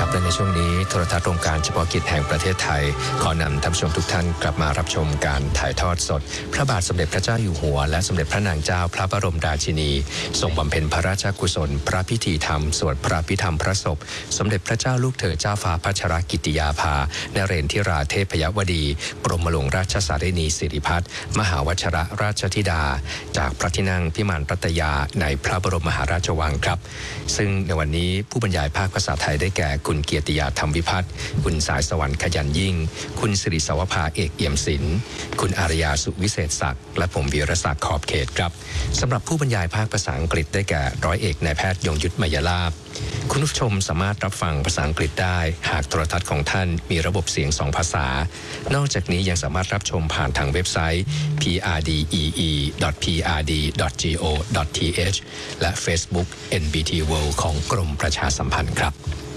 และในช่วงนี้โทรทัศน์โรงการเฉพาะกิจแห่งประเทศไทยขอนำท่านผู้ชมทุกท่านกลับมารับชมการถ่ายทอดสดพระบาทสมเด็จพระเจ้าอยู่หัวและสมเด็จพระนางเจ้าพระบรมราชินีทรงบำเพ็ญพระราชกุศลพระพิธีธรรมสวดพระพิธรรมพระศพสมเด็จพระเจ้าลูกเธอเจ้าฟ้าพัชรกิติยาภานเรนทิราเทพยวดีกรมหลวงราชสารินีสิริพัฒน์มหาวชรราชธิดาจากพระที่นั่งพิมานรัตยาในพระบรมมหาราชวังครับซึ่งในวันนี้ผู้บรรยายภาคภาษาไทยได้แก่คุณเกียรติยาธรรมวิพัฒน์คุณสายสวรรค์ขยันยิ่งคุณสิริสวภาเอกเอี่ยมศิลป์คุณอารยาสุวิเศษศักดิ์และผมวีรศักดิ์ขอบเขตครับสำหรับผู้บรรยายภาคภาษาอังกฤษได้แก่ร้อยเอกนายแพทย์ยงยุทธมยลาภคุณผู้ชมสามารถรับฟังภาษาอังกฤษได้หากโทรทัศน์ของท่านมีระบบเสียง2ภาษานอกจากนี้ยังสามารถรับชมผ่านทางเว็บไซต์ prdee.prd.go.th และ Facebook NBT World ของกรมประชาสัมพันธ์ครับ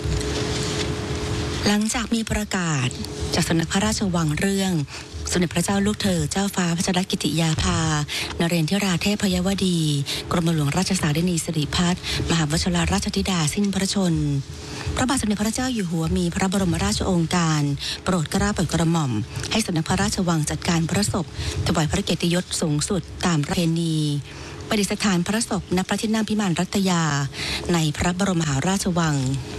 หลังจากมีประกาศจากสำนักพระราชวังเรื่องสมเด็จพระเจ้าลูกเธอเจ้าฟ้าพัชรกิติยาภานเรนทิราเทพยวดีกรมหลวงราชสารินีสิริพัฒน์มหาวชิราชธิดาสิ้นพระชนพระบาทสมเด็จพระเจ้าอยู่หัวมีพระบรมราชโองการโปรดเกล้าโปรดกระหม่อมให้สำนักพระราชวังจัดการพระศพถวายพระเกียรติยศสูงสุดตามประเพณีประดิษฐานพระศพณพระที่นั่งพิมานรัตยาในพระบรมมหาราชวัง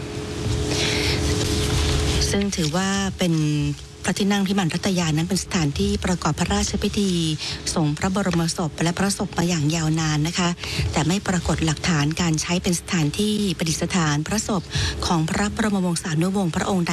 ซึ่งถือว่าเป็นพระที่นั่งพิมานรัตยานั้นเป็นสถานที่ประกอบพระราชพิธีทรงพระบรมศพและพระศพมาอย่างยาวนานนะคะแต่ไม่ปรากฏหลักฐานการใช้เป็นสถานที่ประดิษฐานพระศพของพระบรมวงศานุวงศ์พระองค์ใด